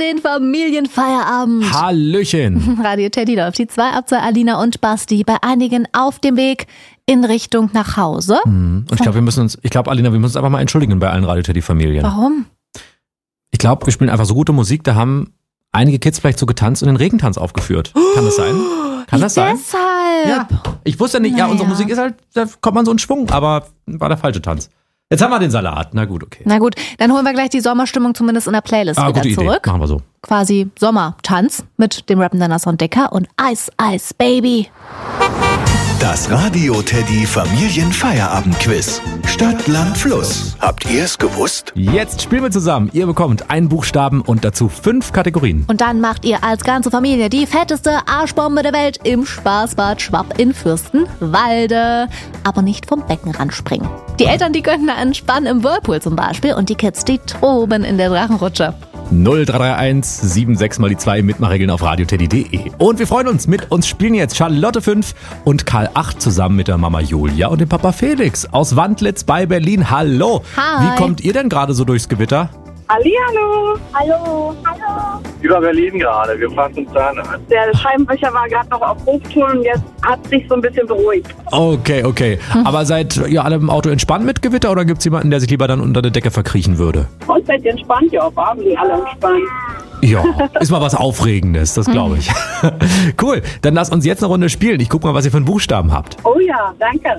den Familienfeierabend. Hallöchen. Radio Teddy läuft die 2 ab 2 Alina und Basti bei einigen auf dem Weg in Richtung nach Hause. Und ich glaube, Alina, wir müssen uns einfach mal entschuldigen bei allen Radio Teddy Familien. Warum? Ich glaube, wir spielen einfach so gute Musik, da haben einige Kids vielleicht so getanzt und den Regentanz aufgeführt. Kann das sein? Kann das sein? Deshalb. Ja, ich wusste ja nicht, unsere Musik ist halt, da kommt man so in Schwung, aber war der falsche Tanz. Jetzt haben wir den Salat, na gut, okay. Na gut, dann holen wir gleich die Sommerstimmung zumindest in der Playlist wieder gute zurück. Idee. Machen wir so. Quasi Sommertanz mit dem rappenden Nasser Decker und Ice Ice Baby. Das Radio Teddy Familienfeierabend-Quiz. Stadt, Land, Fluss. Habt ihr es gewusst? Jetzt spielen wir zusammen. Ihr bekommt einen Buchstaben und dazu 5 Kategorien. Und dann macht ihr als ganze Familie die fetteste Arschbombe der Welt im Spaßbad Schwapp in Fürstenwalde. Aber nicht vom Beckenrand springen. Die Eltern, die könnten da entspannen im Whirlpool zum Beispiel und die Kids, die toben in der Drachenrutsche. 0331 76 mal die 2 Mitmachregeln auf radioteddy.de. Und wir freuen uns, mit uns spielen jetzt Charlotte 5 und Karl 8 zusammen mit der Mama Julia und dem Papa Felix aus Wandlitz bei Berlin. Hallo. Hi. Wie kommt ihr denn gerade so durchs Gewitter? Hallihallo. Hallo. Hallo. Über Berlin gerade. Wir fahren zum Zahnarzt. Der Scheibenwischer war gerade noch auf Hochtouren und jetzt hat sich so ein bisschen beruhigt. Okay. Aber seid ihr alle im Auto entspannt mit Gewitter oder gibt es jemanden, der sich lieber dann unter der Decke verkriechen würde? Und seid ihr entspannt? Ja, waren die alle entspannt. Ja, ist mal was Aufregendes, das glaube ich. Cool, dann lasst uns jetzt eine Runde spielen. Ich guck mal, was ihr für einen Buchstaben habt. Oh ja, danke.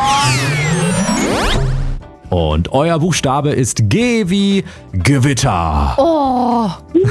Und euer Buchstabe ist G wie Gewitter. Oh.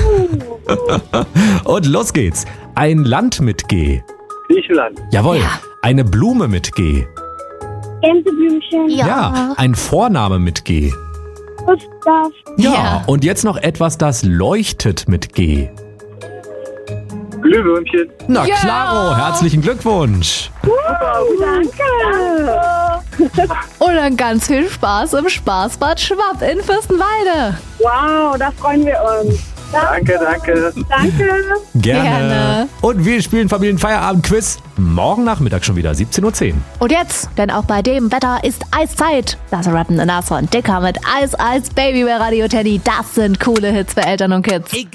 Und los geht's. Ein Land mit G. Griechenland. Jawohl. Ja. Eine Blume mit G. Gänseblümchen. Ja. Ein Vorname mit G. Gustav. Ja. Und jetzt noch etwas, das leuchtet mit G. Glühwürmchen. Na Ja. klaro, herzlichen Glückwunsch. Danke. Und dann ganz viel Spaß im Spaßbad Schwapp in Fürstenwalde. Wow, da freuen wir uns. Danke. Danke. Gerne. Und wir spielen Familienfeierabend-Quiz morgen Nachmittag schon wieder, 17:10 Uhr. Und jetzt, denn auch bei dem Wetter ist Eiszeit. Das rappende Nasser und Dicker mit Ice Ice Baby bei Radio Teddy. Das sind coole Hits für Eltern und Kids.